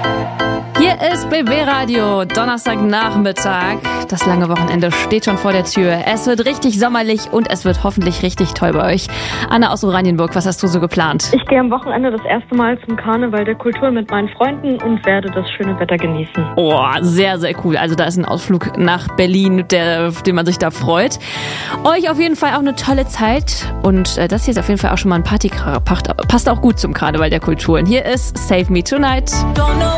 Hier ist BB Radio, Donnerstagnachmittag. Das lange Wochenende steht schon vor der Tür. Es wird richtig sommerlich und es wird hoffentlich richtig toll bei euch. Anna aus Oranienburg, was hast du so geplant? Ich gehe am Wochenende das erste Mal zum Karneval der Kultur mit meinen Freunden und werde das schöne Wetter genießen. Oh, sehr, sehr cool. Also da ist ein Ausflug nach Berlin, den man sich da freut. Euch auf jeden Fall auch eine tolle Zeit. Und das hier ist auf jeden Fall auch schon mal ein Partykracher. Passt auch gut zum Karneval der Kultur. Und hier ist Save Me Tonight.